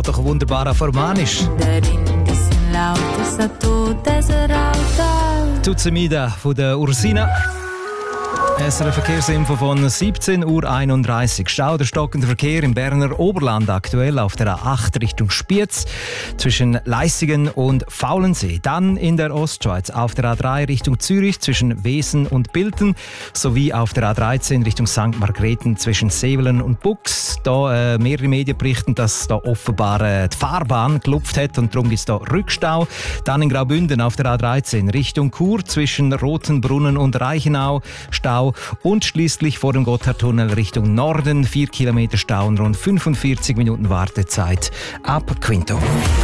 doch wunderbar auf Romanisch. Tuzemida von der Ursina. SRF Verkehrsinfo von 17:31 Uhr. Stau oder stockender Verkehr im Berner Oberland aktuell auf der A8 Richtung Spiez zwischen Leissigen und Faulensee. Dann in der Ostschweiz auf der A3 Richtung Zürich zwischen Wesen und Bilten sowie auf der A13 Richtung St. Margrethen zwischen Sevelen und Bux. Da mehrere Medien berichten, dass da offenbar die Fahrbahn gelupft hat und darum gibt es da Rückstau. Dann in Graubünden auf der A13 Richtung Chur zwischen Rotenbrunnen und Reichenau Stau. Und schließlich vor dem Gotthardtunnel Richtung Norden 4 Kilometer Stau und rund 45 Minuten Wartezeit ab Quinto.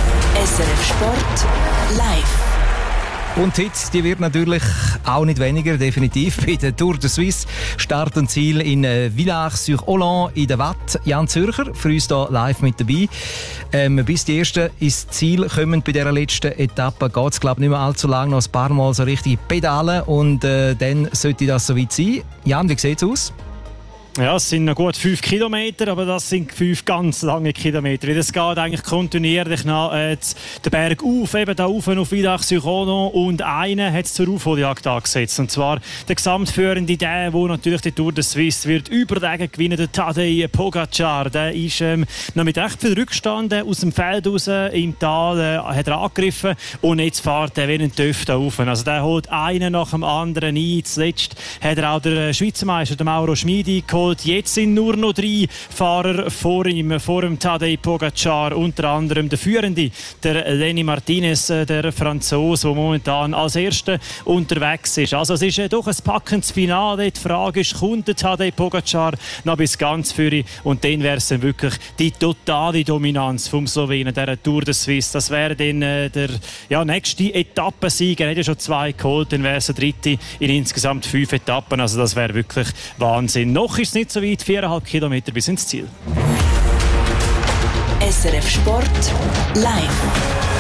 SRF Sport live. Und die Hits, die wird natürlich auch nicht weniger, definitiv, bei der Tour de Suisse. Start und Ziel in Villars-sur-Hollande in der Watt. Jan Zürcher, für uns hier live mit dabei. Bis die Ersten ins Ziel kommen bei dieser letzten Etappe, geht es, glaube ich, nicht mehr allzu lange, noch ein paar Mal so richtig pedalen und dann sollte das soweit sein. Jan, wie sieht es aus? Ja, es sind noch gut 5 Kilometer, aber das sind 5 ganz lange Kilometer. Wie das geht eigentlich kontinuierlich nach den Berg auf, eben da rauf auf Villars-sur-Hollande, und einer hat es zur Aufholjagd angesetzt. Und zwar der Gesamtführende, der natürlich die Tour de Suisse wird überlegen gewinnen, der Tadej Pogacar. Der ist noch mit recht viel Rückstand aus dem Feld raus im Tal hat er angegriffen und jetzt fährt er wie ein Töff da rauf. Also der holt einen nach dem anderen ein. Zuletzt hat er auch der Schweizer Meister, der Mauro Schmidi, geholt. Jetzt sind nur noch 3 Fahrer vor ihm, vor dem Tadej Pogacar, unter anderem der Führende, der Lenny Martinez, der Franzose, der momentan als Erster unterwegs ist. Also es ist doch ein packendes Finale. Die Frage ist, kommt der Tadej Pogacar noch bis ganz vorne? Und dann wäre es dann wirklich die totale Dominanz vom Slowenen, der Tour de Suisse. Das wäre dann der nächste Etappensieger. Er hat ja schon 2 geholt, dann wäre es der dritte in insgesamt 5 Etappen. Also das wäre wirklich Wahnsinn. Noch ist es nicht so weit, 4,5 Kilometer bis ins Ziel. SRF Sport live.